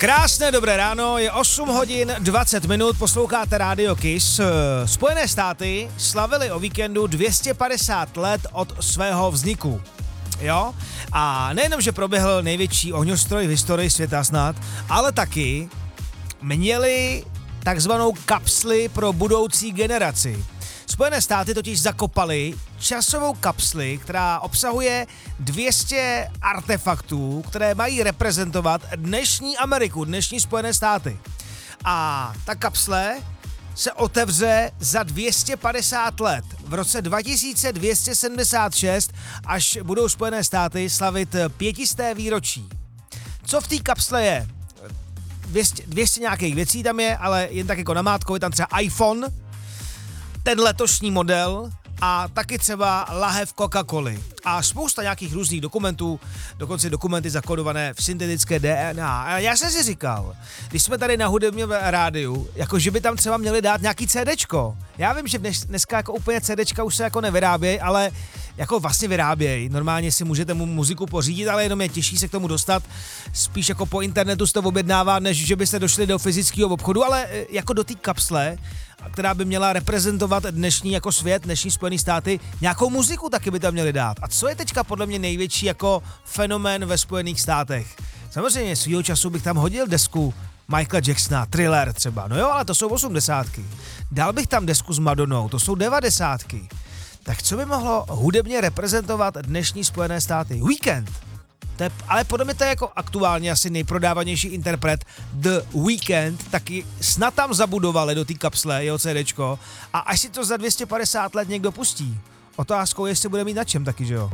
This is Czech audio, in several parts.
Krásné dobré ráno, je 8 hodin 20 minut, posloucháte Radio Kiss. Spojené státy slavily o víkendu 250 let od svého vzniku. Jo? A nejenom, že proběhl největší ohňostroj v historii světa snad, ale taky měli takzvanou kapsli pro budoucí generaci. Spojené státy totiž zakopaly časovou kapsli, která obsahuje 200 artefaktů, které mají reprezentovat dnešní Ameriku, dnešní Spojené státy. A ta kapsle se otevře za 250 let, v roce 2276, až budou Spojené státy slavit 500. výročí. Co v té kapsle je? 200 nějakých věcí tam je, ale jen tak jako namátkou je tam třeba iPhone, ten letošní model a taky třeba lahev Coca-Coly. A spousta nějakých různých dokumentů, dokonce dokumenty zakodované v syntetické DNA. A já jsem si říkal, když jsme tady na hudebním rádiu, jako že by tam třeba měli dát nějaký CDčko. Já vím, že dneska jako úplně CDčka už se jako nevyrábějí, ale jako vlastně vyrábějí. Normálně si můžete mu muziku pořídit, ale jenom je těžší se k tomu dostat. Spíš jako po internetu se to objednává, než že byste došli do fyzického obchodu, ale jako do té kapsle, která by měla reprezentovat dnešní jako svět, dnešní Spojené státy, nějakou muziku taky by tam měli dát. A co je teďka podle mě největší jako fenomén ve Spojených státech? Samozřejmě svýho času bych tam hodil desku Michaela Jacksona, Thriller třeba, no jo, ale to jsou 80. Dal bych tam desku s Madonou, to jsou 90. Tak co by mohlo hudebně reprezentovat dnešní Spojené státy? Weekend. Ale podle mě to je jako aktuálně asi nejprodávanější interpret The Weeknd, taky snad tam zabudovali do té kapsle jeho CDčko a až si to za 250 let někdo pustí. Otázkou je, jestli bude mít na čem taky, že jo?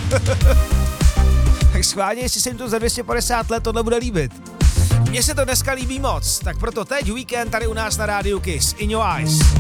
Tak schválně, jestli se jim to za 250 let tohle bude líbit. Mně se to dneska líbí moc, tak proto teď Weekend tady u nás na rádiu Kiss. In Your Eyes.